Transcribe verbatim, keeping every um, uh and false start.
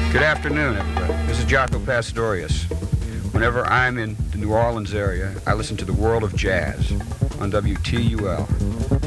Good afternoon, everybody. This is Jaco Pastorius. Whenever I'm in the New Orleans area, I listen to the World of Jazz on W T U L.